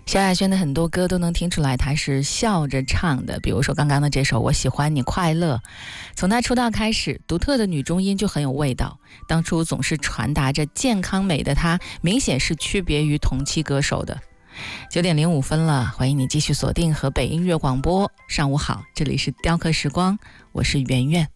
萧亚轩的很多歌都能听出来她是笑着唱的，比如说刚刚的这首《我喜欢你快乐》。从她出道开始，独特的女中音就很有味道，当初总是传达着健康美的她，明显是区别于同期歌手的。9:05了，欢迎你继续锁定河北音乐广播。上午好，这里是雕刻时光，我是圆圆。